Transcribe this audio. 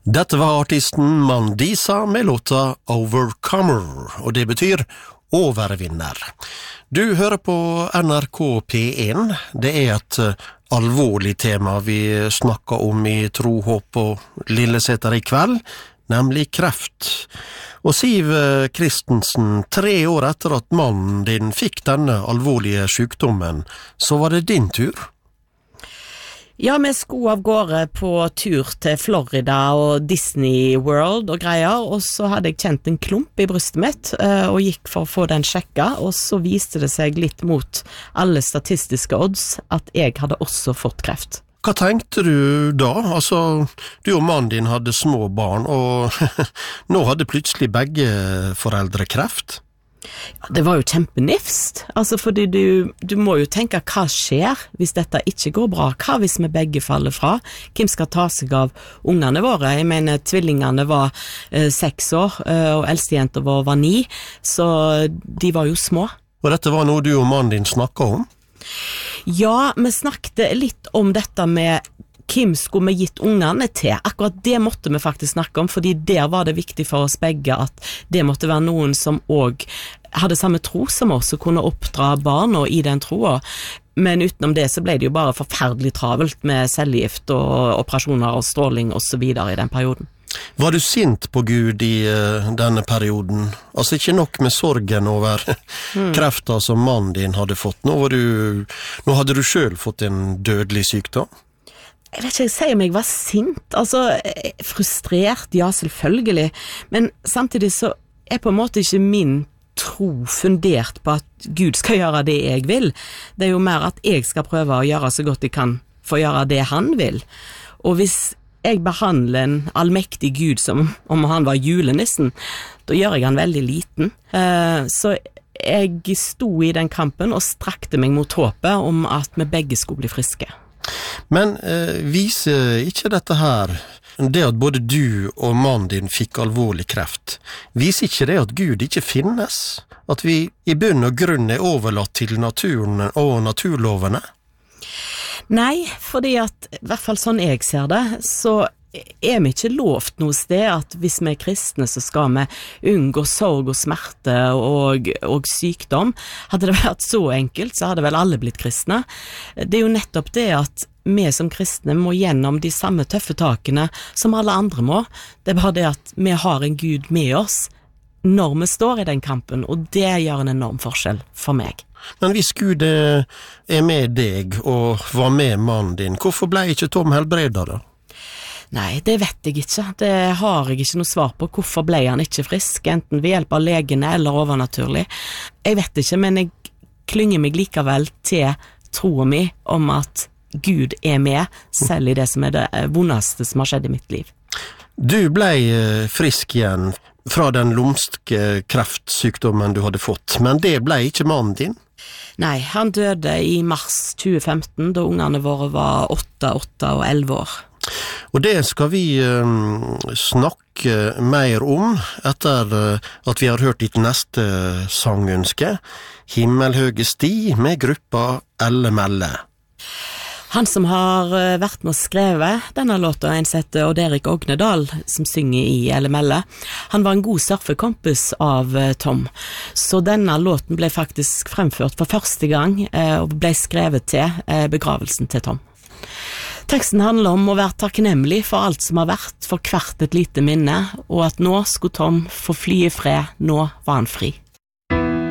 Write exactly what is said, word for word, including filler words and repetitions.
Dette var artisten Mandisa med låta Overcomer, og det betyr overvinner. Du hører på N R K P én. Det er et alvorlig tema vi snakker om i Tro, Håp og Lilleseter i kveld, nemlig kreft. Og Siv Kristensen, tre år etter at mannen din fikk denne alvorlige sykdommen, så var det din tur. Ja, vi skulle av gårde på tur til Florida og Disney World og greier, og så hadde jeg kjent en klump i brystet mitt, og gikk for å få den sjekka, og så viste det seg litt mot alle statistiske odds at jeg hadde også fått kreft. Hva tenkte du da? Altså, du og mannen din hadde små barn, og nå hadde plutselig begge foreldre kreft? Ja, det var jo kjempenifst, altså fordi du, du må jo tenke hva skjer hvis dette ikke går bra, hva hvis vi begge faller fra, hvem skal ta seg av ungene våre? Jeg mener, tvillingene var eh, seks år, eh, og eldstejenta vår var ni, så de var jo små. Og dette var noe du og mannen din snakket om? Ja, vi snakket litt om dette med hvem skulle vi gitt ungene til? Akkurat det måtte vi faktisk snakke om, fordi der var det viktig for oss begge at det måtte være noen som også hadde samme tro som oss og kunne oppdra barna i den troen. Men utenom det så ble det jo bare forferdelig travelt med cellegift og operasjoner og stråling og så videre i den perioden. Var du sint på Gud i uh, denne perioden? Altså ikke nok med sorgen over mm. kreften som mannen din hadde fått. Nå, var du, nå hadde du selv fått en dødelig sykdom. Jeg vet ikke, jeg sier om jeg var sint, altså frustrert, ja selvfølgelig, men samtidig så er på en måte ikke min tro fundert på at Gud skal gjøre det jeg vil. Det er jo mer at jeg skal prøve å gjøre så godt jeg kan for å gjøre det han vil. Og hvis jeg behandler en allmektig Gud som om han var julenissen, da gjør jeg han veldig liten. Så jeg sto i den kampen og strakte meg mot håpet om at vi begge skulle bli friske. Men eh, viser ikke dette her, det at både du og mannen din fikk alvorlig kreft, viser ikke det at Gud ikke finnes? At vi i bunn og grunn er overlatt til naturen og naturlovene? Nei, fordi at, i hvert fall sånn jeg ser det, så er vi ikke lovt noe sted at hvis vi er kristne så skal vi unngå sorg og smerte og, og sykdom. Hadde det vært så enkelt så hadde vel alle blitt kristne. Det er jo nettopp det at vi som kristne må gjennom de samme tøffe takene som alle andre må. Det er bare det at vi har en Gud med oss når vi står i den kampen, og det gjør en enorm forskjell for meg. Men hvis Gud er med deg og var med mannen din, hvorfor ble ikke Tom helbredet da? Nei, det vet jeg ikke. Det har jeg ikke noe svar på. Hvorfor ble han ikke frisk, enten ved hjelp av legene eller overnaturlig? Jeg vet ikke, men jeg klynger meg likevel til troen min om at Gud er med, selv i det som er det vondeste som har skjedd i mitt liv. Du ble frisk igjen fra den lumske kreftsykdommen du hadde fått, men det ble ikke mannen din? Nei, han døde i mars tjue femten, da ungene våre var åtte, åtte og elleve år. Og det skal vi um, snakke mer om etter uh, at vi har hørt ditt neste sangønske, Himmelhøge sti med gruppa Elle Melle. Han som har vært med å skrive denne låta, en som heter Odd Erik Ognedal, som synger i Elle Melle, han var en god surfekompis av Tom. Så denne låten ble faktisk fremført for første gang eh, og ble skrevet til eh, begravelsen til Tom. Teksten handler om å være takknemlig for alt som har vært, for hvert et lite minne, og at nå skulle Tom få fly i fred, nå var han fri.